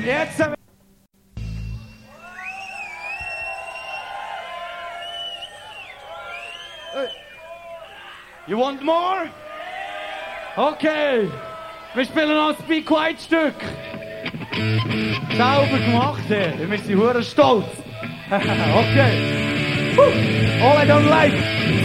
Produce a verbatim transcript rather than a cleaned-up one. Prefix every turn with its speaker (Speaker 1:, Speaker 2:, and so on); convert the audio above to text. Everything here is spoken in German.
Speaker 1: Jetzt... Äh, You want more? Okay. Wir spielen noch ein Be Quiet Stück. Sauber gemacht, ey. Wir sind hure stolz. Okay. All I don't like.